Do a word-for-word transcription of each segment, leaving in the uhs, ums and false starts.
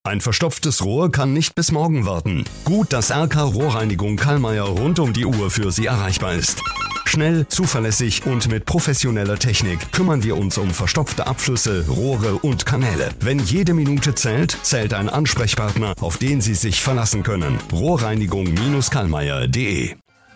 Ein verstopftes Rohr kann nicht bis morgen warten. Gut, dass R K Rohrreinigung Kallmeier rund um die Uhr für Sie erreichbar ist. Schnell, zuverlässig und mit professioneller Technik kümmern wir uns um verstopfte Abflüsse, Rohre und Kanäle. Wenn jede Minute zählt, zählt ein Ansprechpartner, auf den Sie sich verlassen können. Rohrreinigung Kallmeier punkt de.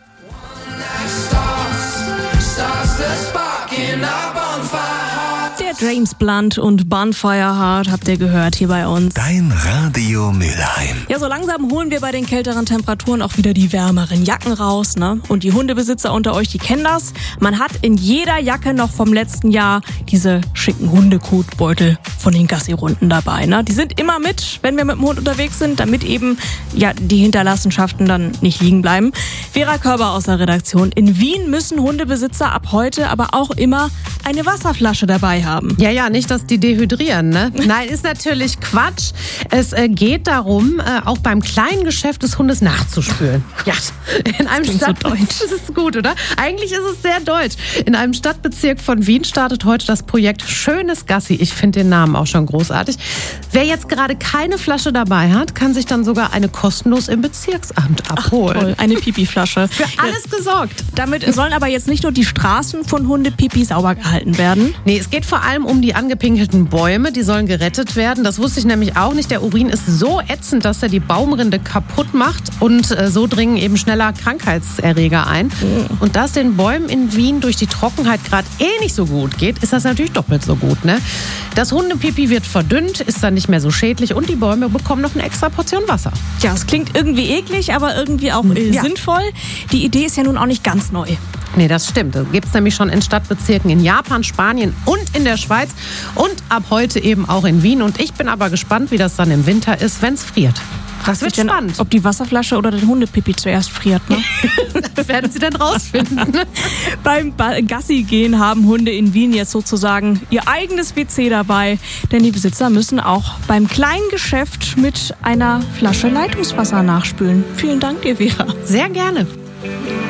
Der James Blunt und Bonfire Heart habt ihr gehört hier bei uns. Dein Radio Mülheim. Ja, so langsam holen wir bei den kälteren Temperaturen auch wieder die wärmeren Jacken raus, ne? Und die Hundebesitzer unter euch, die kennen das. Man hat in jeder Jacke noch vom letzten Jahr diese schicken Hundekotbeutel von den Gassi-Runden dabei, ne? Die sind immer mit, wenn wir mit dem Hund unterwegs sind, damit eben ja die Hinterlassenschaften dann nicht liegen bleiben. Vera Körber aus der Redaktion. In Wien müssen Hundebesitzer ab heute aber auch immer eine Wasserflasche dabei haben. Ja, ja, nicht, dass die dehydrieren, ne? Nein, ist natürlich Quatsch. Es äh, geht darum, äh, auch beim kleinen Geschäft des Hundes nachzuspülen. Ja, in einem Das klingt Stadt so deutsch. Das ist gut, oder? Eigentlich ist es sehr deutsch. In einem Stadtbezirk von Wien startet heute das Projekt Schönes Gassi. Ich finde den Namen auch schon großartig. Wer jetzt gerade keine Flasche dabei hat, kann sich dann sogar eine kostenlos im Bezirksamt abholen. Toll, eine Pipi-Flasche. Für alles gesorgt. Damit sollen aber jetzt nicht nur die Straßen von Hundepipi sauber gehalten werden. Nee, es geht vor allem um die angepinkelten Bäume, die sollen gerettet werden. Das wusste ich nämlich auch nicht. Der Urin ist so ätzend, dass er die Baumrinde kaputt macht und äh, so dringen eben schneller Krankheitserreger ein. Mhm. Und da es den Bäumen in Wien durch die Trockenheit gerade eh nicht so gut geht, ist das natürlich doppelt so gut, ne? Das Hundepipi wird verdünnt, ist dann nicht mehr so schädlich und die Bäume bekommen noch eine extra Portion Wasser. Ja, es klingt irgendwie eklig, aber irgendwie auch äh, Ja. sinnvoll. Die Idee ist ja nun auch nicht ganz neu. Nee, das stimmt. Das gibt es nämlich schon in Stadtbezirken in Japan, Spanien und in der Schweiz und ab heute eben auch in Wien. Und ich bin aber gespannt, wie das dann im Winter ist, wenn es friert. Das wird Denn, spannend. ob die Wasserflasche oder der Hundepipi zuerst friert, ne? Das werden Sie dann rausfinden. Beim Ba- Gassi gehen haben Hunde in Wien jetzt sozusagen ihr eigenes W C dabei. Denn die Besitzer müssen auch beim kleinen Geschäft mit einer Flasche Leitungswasser nachspülen. Vielen Dank dir, Vera. Sehr gerne.